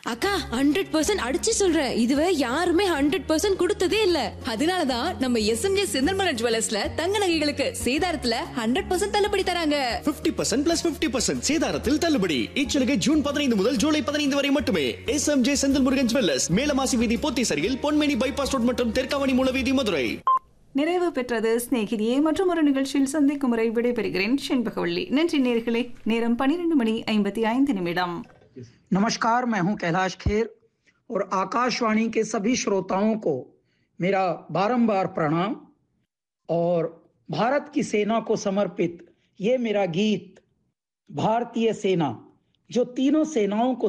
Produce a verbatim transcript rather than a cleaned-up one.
அக்கா hundred percent அடிச்சு சொல்றேன், இதுவே யாருமே ஹண்ட்ரட் பர்சன்ட் கொடுத்ததே இல்ல. அதனாலதான் நம்ம எஸ்எம்ஜே செந்தல்மலர் ஜுவல்லர்ஸ்ல தங்க நகைகளுக்கு சேதாரத்துல ஹண்ட்ரட் பர்சன்ட் தள்ளுபடி தராங்க. Fifty percent plus fifty percent சேதாரத்தில் தள்ளுபடி. இச்சலுகை ஜூன் பதினைந்து முதல் ஜூலை பதினைந்து வரை மட்டுமே. எஸ்எம்ஜே செந்தில் முருகன் ஜுவல்லர்ஸ், மேலமாசி வீதி, போத்தீசரியில் பொன்மேனி பைபாஸ் ரோட் மற்றும் தெற்காவணி மூலவீதி, மதுரை. நிறைவு பெற்றது சிநேகிதியே. மற்றும் ஒரு நிகழ்ச்சியில் சந்திக்கும் முறை விடைபெறுகிறேன் செண்பகவள்ளி. நன்றி நேர்களே. நேரம் பன்னிரண்டு மணி ஐம்பத்தி ஐந்து நிமிடம். नमस्कार, मैं हूं कैलाश खेर और आकाशवाणी के सभी श्रोताओं को मेरा बारंबार प्रणाम। और भारत की सेना को समर्पित ये मेरा गीत भारतीय सेना, जो तीनों सेनाओं को